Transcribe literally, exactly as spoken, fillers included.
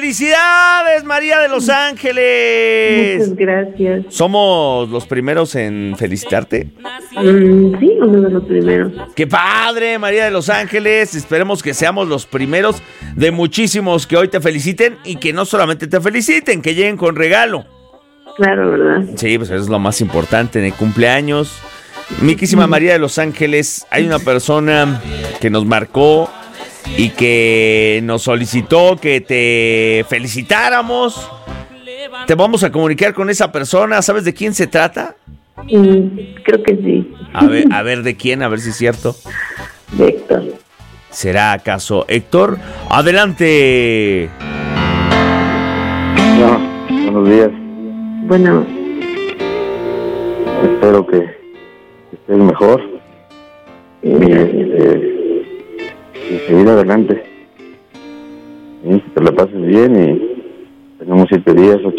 ¡Felicidades, María de Los Ángeles! Muchas gracias. ¿Somos los primeros en felicitarte? Um, sí, uno de los primeros. ¡Qué padre, María de Los Ángeles! Esperemos que seamos los primeros de muchísimos que hoy te feliciten y que no solamente te feliciten, que lleguen con regalo. Claro, ¿verdad? Sí, pues eso es lo más importante en el cumpleaños. Miquísima María de Los Ángeles, hay una persona que nos marcó y que nos solicitó que te felicitáramos. Te vamos a comunicar con esa persona. ¿Sabes de quién se trata? Mm, creo que sí. A ver, a ver de quién, a ver si es cierto. De Héctor. ¿Será acaso Héctor? ¡Adelante! No, buenos días. Bueno, Espero que estés mejor. gracias. Eh, y seguir adelante. Y que te la pases bien y tenemos siete días, ocho